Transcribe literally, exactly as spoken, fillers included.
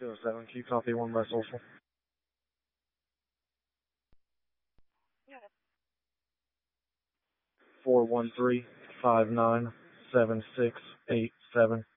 two oh seven, can you copy one by social? four one three, five nine, seven six eight seven.